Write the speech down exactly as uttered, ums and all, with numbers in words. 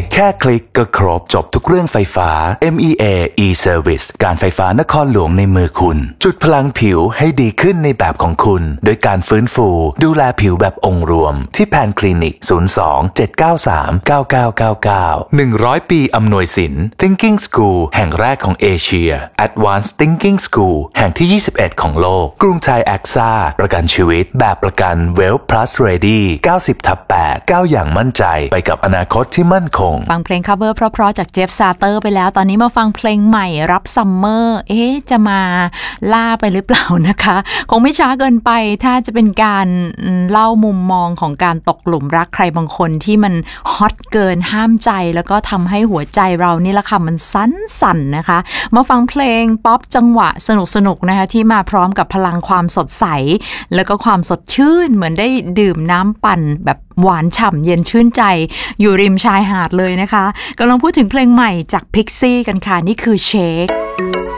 แค่คลิกก็ครบจบทุกเรื่องไฟฟ้า เอ็ม อี เอ e-Service การไฟฟ้านครหลวงในมือคุณจุดพลังผิวให้ดีขึ้นในแบบของคุณโดยการฟื้นฟูดูแลผิวแบบองค์รวมที่แพนคลินิกศูนย์ สอง เจ็ด เก้า สาม เก้า เก้า เก้า เก้า หนึ่งร้อยปีอำนวยสิน Thinking School แห่งแรกของเอเชีย Advanced Thinking School แห่งที่ยี่สิบเอ็ดของโลกกรุงไทยแอคซ่าประกันชีวิตแบบประกัน Wealth Plus Ready เก้าสิบทับแปด ก้าวอย่างมั่นใจไปกับอนาคตที่มั่นคงฟังเพลง cover เพราะๆจากเจฟซาเตอร์ไปแล้วตอนนี้มาฟังเพลงใหม่รับซัมเมอร์เอ๊ะจะมาล่าไปหรือเปล่านะคะคงไม่ช้าเกินไปถ้าจะเป็นการเล่ามุมมองของการตกหลุมรักใครบางคนที่มันฮอตเกินห้ามใจแล้วก็ทำให้หัวใจเรานี่ละค่ะมันสั่นๆนะคะมาฟังเพลงป๊อปจังหวะสนุกๆนะคะที่มาพร้อมกับพลังความสดใสแล้วก็ความสดชื่นเหมือนได้ดื่มน้ำปั่นแบบหวานฉ่ำเย็นชื่นใจอยู่ริมชายหาดเลยนะคะกำลังพูดถึงเพลงใหม่จาก Pixie กันค่ะนี่คือ Shake